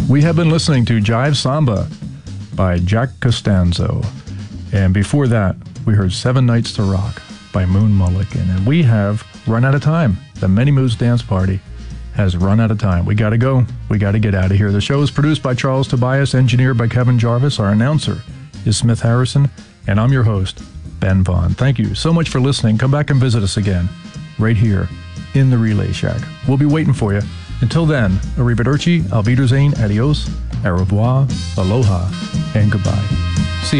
We have been listening to Jive Samba by Jack Costanzo. And before that, we heard Seven Nights to Rock by Moon Mulligan. And we have run out of time. The Many Moods Dance Party has run out of time. We got to go. We got to get out of here. The show is produced by Charles Tobias, engineered by Kevin Jarvis. Our announcer is Smith Harrison, and I'm your host, Ben Vaughn. Thank you so much for listening. Come back and visit us again right here in the Relay Shack. We'll be waiting for you. Until then, arrivederci, auf Wiedersehen, adios, au revoir, aloha, and goodbye.